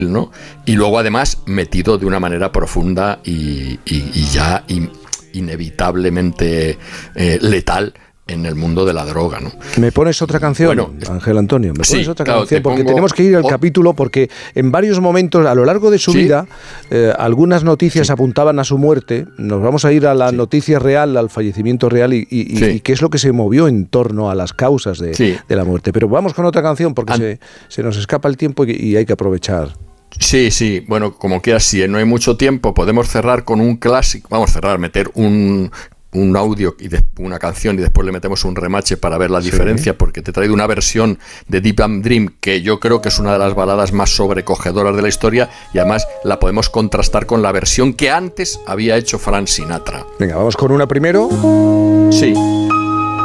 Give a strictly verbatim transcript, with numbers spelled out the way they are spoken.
¿no? Y luego además metido de una manera profunda y, y, y ya in, inevitablemente eh, letal en el mundo de la droga, ¿no? ¿Me pones otra canción, bueno, Ángel Antonio? ¿Me pones sí, otra claro, canción? Porque pongo, tenemos que ir al oh, capítulo, porque en varios momentos a lo largo de su ¿sí? vida eh, algunas noticias sí. apuntaban a su muerte. Nos vamos a ir a la sí. noticia real, al fallecimiento real y, y, sí. y qué es lo que se movió en torno a las causas de, sí. de la muerte. Pero vamos con otra canción porque An- se, se nos escapa el tiempo y, y hay que aprovechar. Sí, sí, bueno, como quieras, si no hay mucho tiempo, podemos cerrar con un clásico, vamos a cerrar, meter un, un audio y de, una canción y después le metemos un remache para ver la sí. diferencia, porque te he traído una versión de Deep and Dream que yo creo que es una de las baladas más sobrecogedoras de la historia y además la podemos contrastar con la versión que antes había hecho Frank Sinatra. Venga, vamos con una primero. Sí.